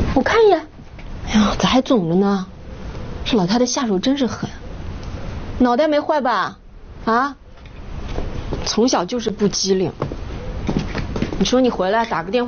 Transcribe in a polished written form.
我看一眼。哎呀，咋还肿着呢？这老太太下手真是狠，脑袋没坏吧？啊？从小就是不机灵。你说你回来打个电话。